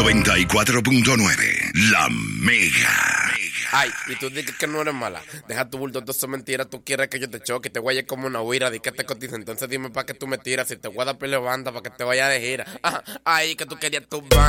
94.9, La Mega. Ay, y tú dices que no eres mala. Deja tu bulto, todo eso es mentira. Tú quieres que yo te choque, te guaye como una huira. Di que te cotiza, entonces dime pa' que tú me tiras. Si te voy a dar pele banda, pa' que te vaya de gira. Ay, que tú querías tu banda.